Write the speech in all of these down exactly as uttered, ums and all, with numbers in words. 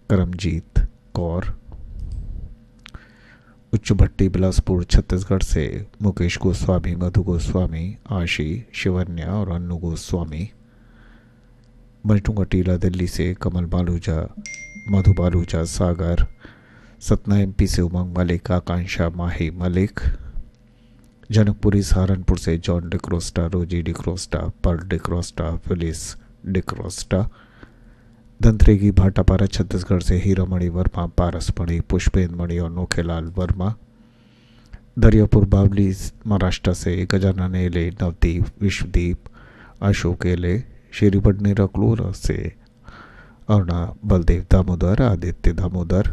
करमजीत कौर। उच्च भट्टी बिलासपुर छत्तीसगढ़ से मुकेश गोस्वामी, मधु गोस्वामी, आशी, शिवन्या और अन्नू गोस्वामी। मजनू टीला दिल्ली से कमल बालूजा, मधु बालूजा, सागर। सतना एमपी से उमंग मलिक, आकांक्षा माही मलिक। जनकपुरी सहारनपुर से जॉन डिक्रोस्टा, रोजी डिक्रोस्टा, पर्ल डिक्रोस्टा, फिलिस डिक्रोस्टा। धनतरेगी भाटापारा छत्तीसगढ़ से हीरामणि वर्मा, पारसमणि, पुष्पेंद्र मणि और नोखेलाल वर्मा। दरियापुर बावली महाराष्ट्र से गजानन एले, नवदीप, विश्वदीप, अशोक एले। श्री बडनेरा क्लोरा से अरुणा बलदेव दामोदर, आदित्य दामोदर।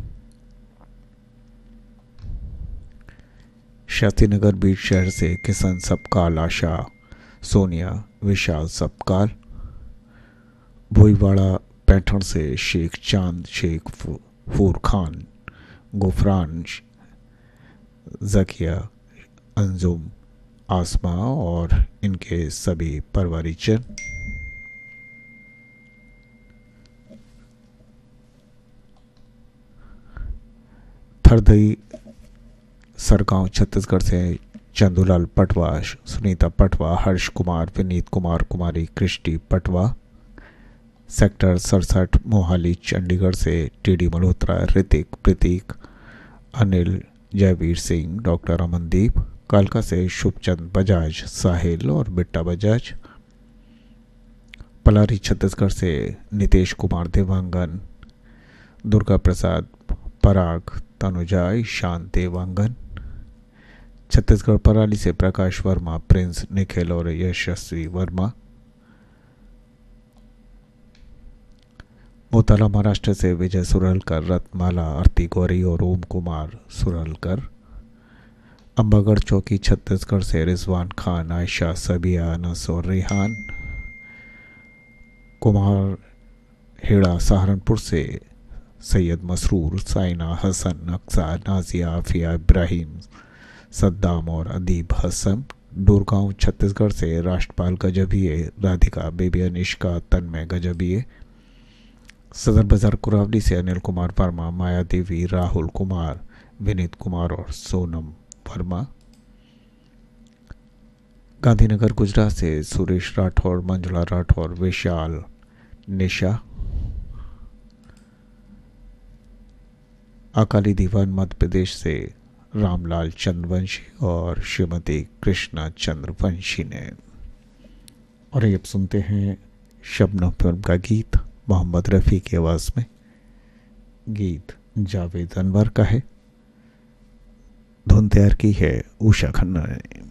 शांतिनगर बीच शहर से किशन सबकाल, आशा, सोनिया, विशाल सबकाल। भोईवाड़ा पैठण से शेख चांद, शेख फूर खान, गुफरान, जकिया, अंजुम, आसमा और इनके सभी परिवारजन। थरदई सरगांव छत्तीसगढ़ से चंदूलाल पटवा, सुनीता पटवा, हर्ष कुमार, विनीत कुमार, कुमारी कृष्टि पटवा। सेक्टर सड़सठ मोहाली चंडीगढ़ से टीडी मल्होत्रा, ऋतिक, प्रतीक, अनिल, जयवीर सिंह, डॉक्टर अमनदीप। कालका से शुभचंद बजाज, साहिल और बिट्टा बजाज। पलारी छत्तीसगढ़ से नितेश कुमार, देवांगन, दुर्गा प्रसाद, पराग, तनुजा, ईशान, देवांगन। छत्तीसगढ़ पराली से प्रकाश वर्मा, प्रिंस, निखिल और यशस्वी वर्मा। मोताला महाराष्ट्र से विजय सुरलकर, रत्नमाला, आरती गौरी और ओम कुमार सुरलकर। अंबागढ़ चौकी छत्तीसगढ़ से रिजवान खान, आयशा, सबिया, अनस और रेहान। कुमार हेड़ा सहारनपुर से सैयद मसरूर, साइना, हसन, अक्सा, नाजिया, आफिया, इब्राहिम, सद्दाम और अदीब हसन। डोरगांव छत्तीसगढ़ से राष्ट्रपाल गजबिये, राधिका, बेबी अनिष्का, तन्मय गजबिये। सदर बाजार कुरावली से अनिल कुमार वर्मा, माया देवी, राहुल कुमार, विनीत कुमार और सोनम वर्मा। गांधीनगर गुजरात से सुरेश राठौर, मंजुला राठौर, विशाल, निशा। अकाली दीवान मध्य प्रदेश से रामलाल चंद्रवंशी और श्रीमती कृष्णा चंद्रवंशी ने। और अब सुनते हैं शबनम फिल्म का गीत मोहम्मद रफ़ी की आवाज़ में। गीत जावेद अनवर का है, धुन तैयार की है उषा खन्ना ने।